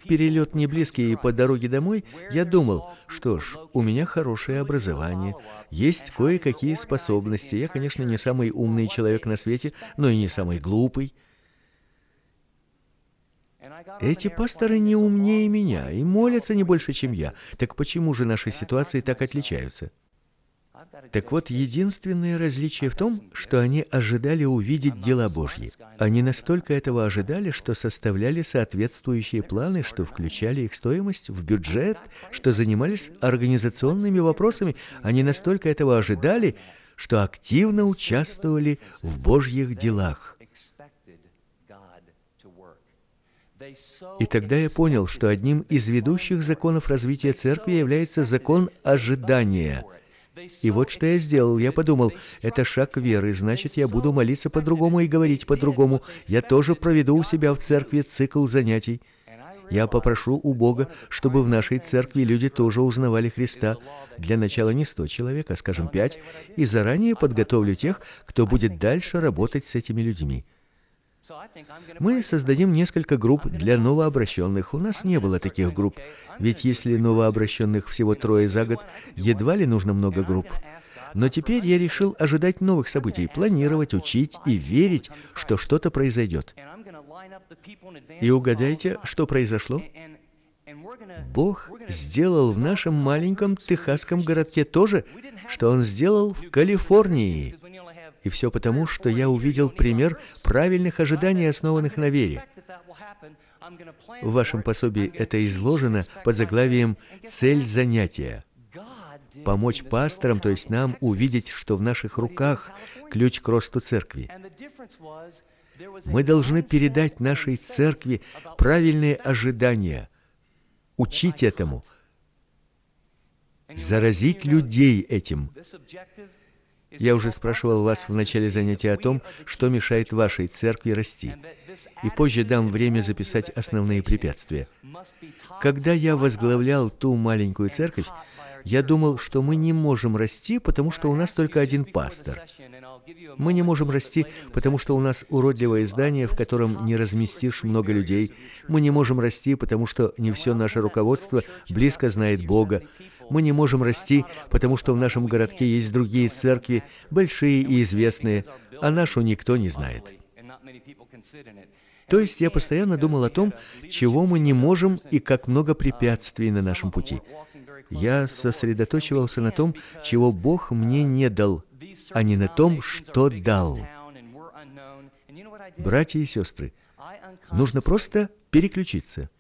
перелет не близкий, и по дороге домой я думал, что ж, у меня хорошее образование, есть кое-какие способности. Я, конечно, не самый умный человек на свете, но и не самый глупый. Эти пасторы не умнее меня и молятся не больше, чем я. Так почему же наши ситуации так отличаются? Так вот, единственное различие в том, что они ожидали увидеть дела Божьи. Они настолько этого ожидали, что составляли соответствующие планы, что включали их стоимость в бюджет, что занимались организационными вопросами. Они настолько этого ожидали, что активно участвовали в Божьих делах. И тогда я понял, что одним из ведущих законов развития церкви является закон ожидания. И вот что я сделал. Я подумал, это шаг веры, значит, я буду молиться по-другому и говорить по-другому. Я тоже проведу у себя в церкви цикл занятий. Я попрошу у Бога, чтобы в нашей церкви люди тоже узнавали Христа. Для начала не 100 человек, а, скажем, 5. И заранее подготовлю тех, кто будет дальше работать с этими людьми. Мы создадим несколько групп для новообращенных. У нас не было таких групп. Ведь если новообращенных всего 3 за год, едва ли нужно много групп. Но теперь я решил ожидать новых событий, планировать, учить и верить, что что-то произойдет. И угадайте, что произошло? Бог сделал в нашем маленьком техасском городке то же, что Он сделал в Калифорнии. И все потому, что я увидел пример правильных ожиданий, основанных на вере. В вашем пособии это изложено под заглавием «Цель занятия». Помочь пасторам, то есть нам, увидеть, что в наших руках ключ к росту церкви. Мы должны передать нашей церкви правильные ожидания, учить этому, заразить людей этим. Я уже спрашивал вас в начале занятия о том, что мешает вашей церкви расти. И позже дам время записать основные препятствия. Когда я возглавлял ту маленькую церковь, я думал, что мы не можем расти, потому что у нас только один пастор. Мы не можем расти, потому что у нас уродливое здание, в котором не разместишь много людей. Мы не можем расти, потому что не все наше руководство близко знает Бога. Мы не можем расти, потому что в нашем городке есть другие церкви, большие и известные, а нашу никто не знает. То есть я постоянно думал о том, чего мы не можем и как много препятствий на нашем пути. Я сосредоточивался на том, чего Бог мне не дал, а не на том, что дал. Братья и сестры, нужно просто переключиться.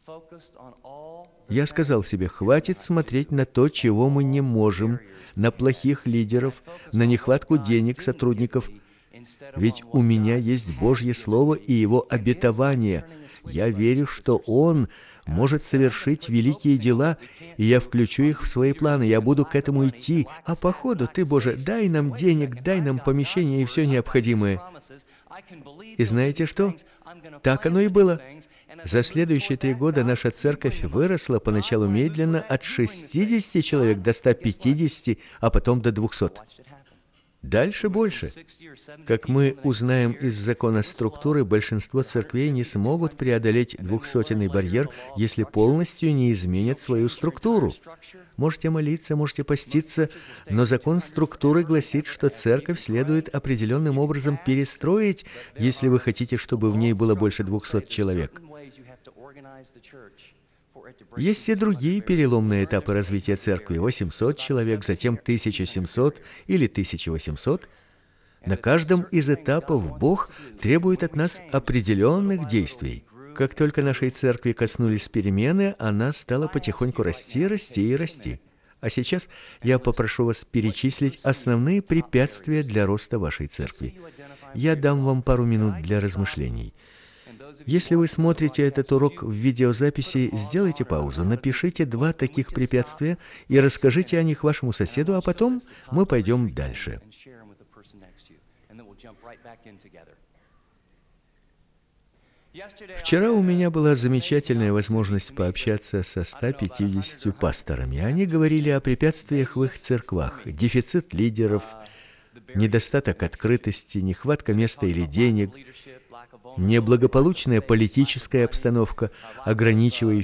Я сказал себе, хватит смотреть на то, чего мы не можем, на плохих лидеров, на нехватку денег, сотрудников. Ведь у меня есть Божье Слово и Его обетование. Я верю, что Он может совершить великие дела, и я включу их в свои планы, я буду к этому идти. А по ходу, Ты, Боже, дай нам денег, дай нам помещение и все необходимое. И знаете что? Так оно и было. За следующие 3 года наша церковь выросла поначалу медленно от 60 человек до 150, а потом до 200. Дальше больше. Как мы узнаем из закона структуры, большинство церквей не смогут преодолеть 200-ный барьер, если полностью не изменят свою структуру. Можете молиться, можете поститься, но закон структуры гласит, что церковь следует определенным образом перестроить, если вы хотите, чтобы в ней было больше 200 человек. Есть и другие переломные этапы развития церкви. 800 человек, затем 1700 или 1800. На каждом из этапов Бог требует от нас определенных действий. Как только нашей церкви коснулись перемены, она стала потихоньку расти, расти и расти. А сейчас я попрошу вас перечислить основные препятствия для роста вашей церкви. Я дам вам пару минут для размышлений. Если вы смотрите этот урок в видеозаписи, сделайте паузу, напишите 2 таких препятствия и расскажите о них вашему соседу, а потом мы пойдем дальше. Вчера у меня была замечательная возможность пообщаться со 150 пасторами. Они говорили о препятствиях в их церквах: дефицит лидеров, недостаток открытости, нехватка места или денег, неблагополучная политическая обстановка, ограничивающая